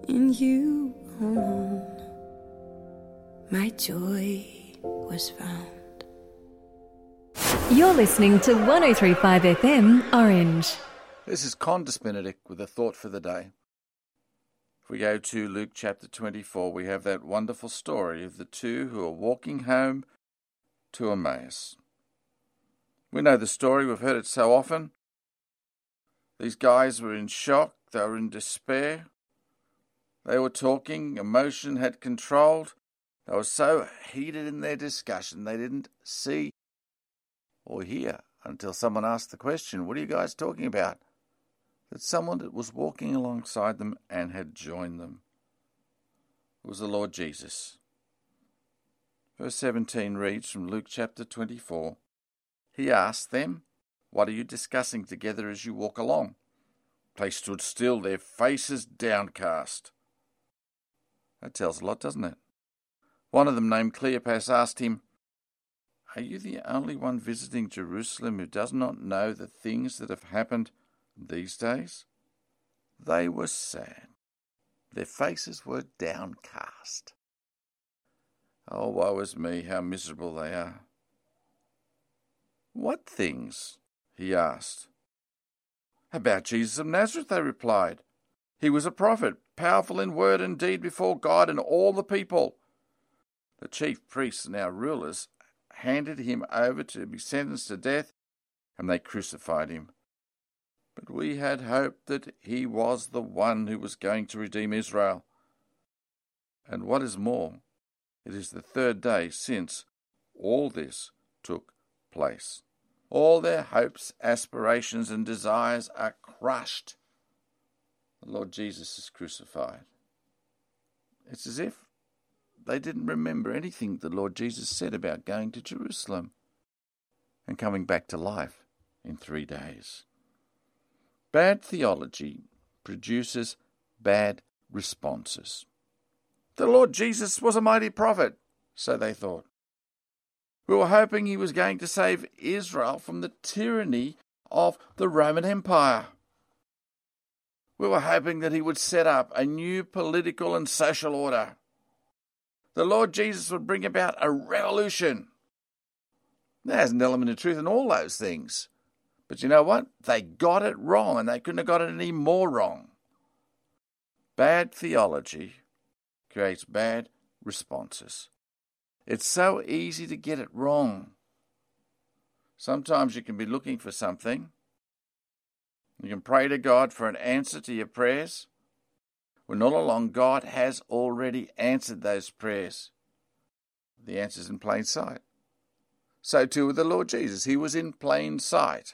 In you alone, my joy was found. You're listening to 103.5 FM Orange. This is Condis Benedict with a thought for the day. If we go to Luke chapter 24, we have that wonderful story of the two who are walking home to Emmaus. We know the story, we've heard it so often. These guys were in shock, they were in despair. They were talking, emotion had controlled. They were so heated in their discussion, they didn't see or hear until someone asked the question, "What are you guys talking about?" That someone that was walking alongside them and had joined them. It was the Lord Jesus. Verse 17 reads from Luke chapter 24. He asked them, "What are you discussing together as you walk along?" They stood still, their faces downcast. That tells a lot, doesn't it? One of them, named Cleopas, asked him, "Are you the only one visiting Jerusalem who does not know the things that have happened these days?" They were sad. Their faces were downcast. Oh, woe is me, how miserable they are. "What things?" he asked. "About Jesus of Nazareth," they replied. "He was a prophet, powerful in word and deed before God and all the people." The chief priests and our rulers handed him over to be sentenced to death, and they crucified him. But we had hoped that he was the one who was going to redeem Israel. And what is more, it is the third day since all this took place. All their hopes, aspirations, and desires are crushed. The Lord Jesus is crucified. It's as if they didn't remember anything the Lord Jesus said about going to Jerusalem and coming back to life in 3 days. Bad theology produces bad responses. The Lord Jesus was a mighty prophet, so they thought. We were hoping he was going to save Israel from the tyranny of the Roman Empire. We were hoping that he would set up a new political and social order. The Lord Jesus would bring about a revolution. There's an element of truth in all those things. But you know what? They got it wrong, and they couldn't have got it any more wrong. Bad theology creates bad responses. It's so easy to get it wrong. Sometimes you can be looking for something. You can pray to God for an answer to your prayers, when all along God has already answered those prayers. The answer's in plain sight. So too with the Lord Jesus. He was in plain sight.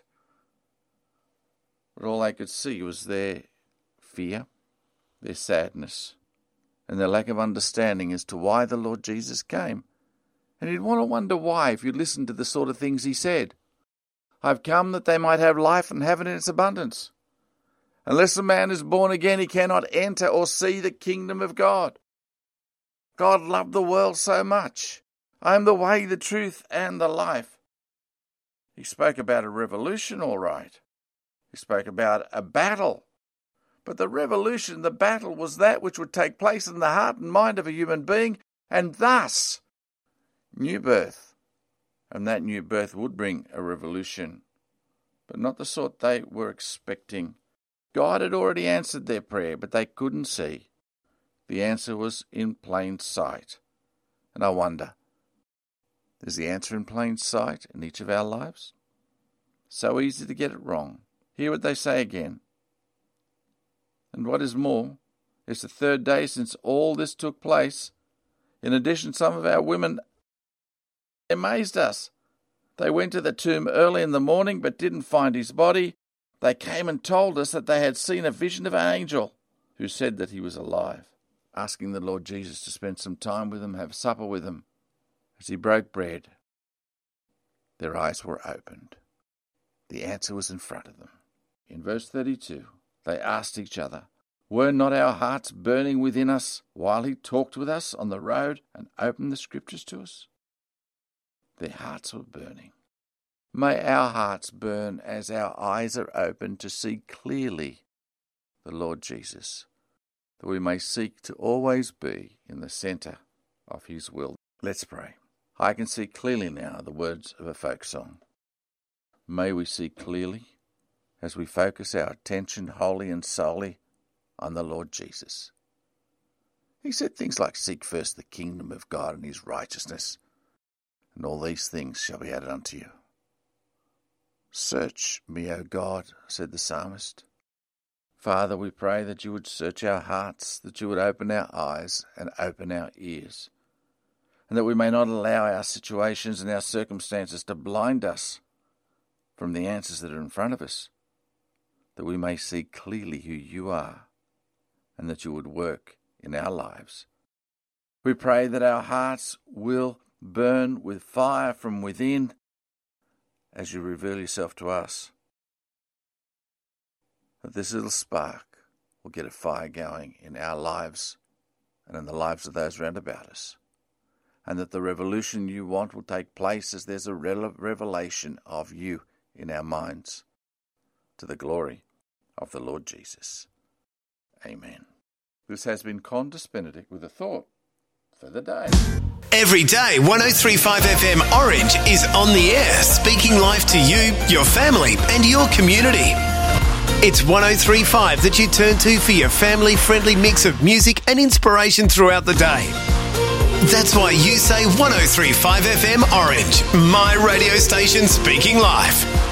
But all they could see was their fear, their sadness, and their lack of understanding as to why the Lord Jesus came. And you'd want to wonder why if you listened to the sort of things he said. "I've come that they might have life and have it in its abundance. Unless a man is born again, he cannot enter or see the kingdom of God. God loved the world so much. I am the way, the truth, and the life." He spoke about a revolution, all right. He spoke about a battle. But the revolution, the battle, was that which would take place in the heart and mind of a human being, and thus new birth. And that new birth would bring a revolution, but not the sort they were expecting. God had already answered their prayer, but they couldn't see. The answer was in plain sight. And I wonder, is the answer in plain sight in each of our lives? So easy to get it wrong. Hear what they say again. And what is more, it's the third day since all this took place. In addition, some of our women amazed us. They went to the tomb early in the morning but didn't find his body. They came and told us that they had seen a vision of an angel who said that he was alive, asking the Lord Jesus to spend some time with them, have supper with them. As he broke bread, their eyes were opened. The answer was in front of them. In verse 32, they asked each other, "Were not our hearts burning within us while he talked with us on the road and opened the scriptures to us?" Their hearts were burning. May our hearts burn as our eyes are opened to see clearly the Lord Jesus. that we may seek to always be in the centre of his will. Let's pray. I can see clearly now the words of a folk song. May we see clearly as we focus our attention wholly and solely on the Lord Jesus. He said things like, seek first the kingdom of God and his righteousness, and all these things shall be added unto you. Search me, O God, said the psalmist. Father, we pray that you would search our hearts, that you would open our eyes and open our ears, and that we may not allow our situations and our circumstances to blind us from the answers that are in front of us, that we may see clearly who you are, and that you would work in our lives. We pray that our hearts will burn with fire from within as you reveal yourself to us. That this little spark will get a fire going in our lives and in the lives of those round about us. And that the revolution you want will take place as there's a revelation of you in our minds, to the glory of the Lord Jesus. Amen. This has been Condis Benedict with a thought for the day. Every day, 103.5 FM Orange is on the air, speaking life to you, your family and your community. It's 103.5 that you turn to for your family-friendly mix of music and inspiration throughout the day. That's why you say 103.5 FM Orange, my radio station speaking life.